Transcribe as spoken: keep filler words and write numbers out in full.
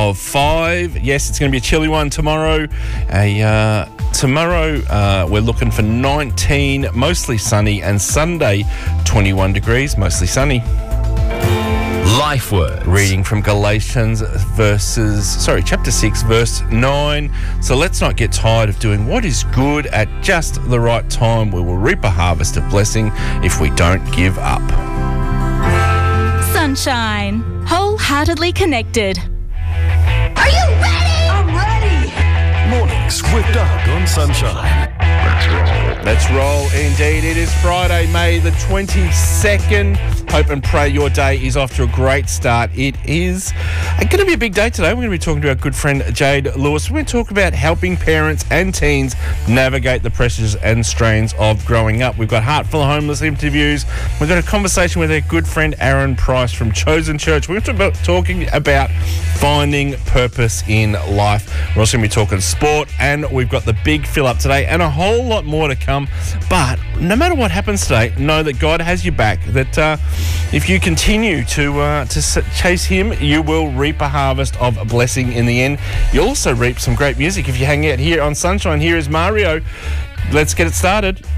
of five. Yes, it's going to be a chilly one tomorrow. A uh, tomorrow uh, we're looking for nineteen, mostly sunny, and Sunday twenty-one degrees, mostly sunny. Life words. Reading from Galatians verses, sorry, chapter six, verse nine. So let's not get tired of doing what is good at just the right time. We will reap a harvest of blessing if we don't give up. Sunshine. Wholeheartedly connected. Are you ready? I'm ready. Mornings with Doug on Sunshine. Let's roll indeed. It is Friday, May the twenty-second. Hope and pray your day is off to a great start. It is going to be a big day today. We're going to be talking to our good friend Jade Lewis. We're going to talk about helping parents and teens navigate the pressures and strains of growing up. We've got Heartful of Homeless interviews. We've got a conversation with our good friend Aaron Price from Chosen Church. We're going to be talking about finding purpose in life. We're also going to be talking sport, and we've got the big fill up today and a whole lot more to come. But no matter what happens today, know that God has your back, that uh, if you continue to uh, to chase him, you will reap a harvest of a blessing in the end. You'll also reap some great music if you hang out here on Sunshine. Here is Mario. Let's get it started.